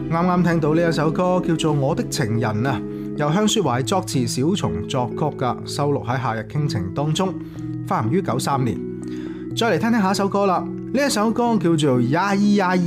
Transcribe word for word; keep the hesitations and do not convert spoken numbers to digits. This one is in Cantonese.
啱啱聽到呢一首歌叫做《我的情人》啊，由向雪懷作詞，小松作曲噶，收錄喺《夏日傾情》當中，發行於九三年。再嚟聽聽下一首歌啦，呢一首歌叫做《呀咿呀咿》。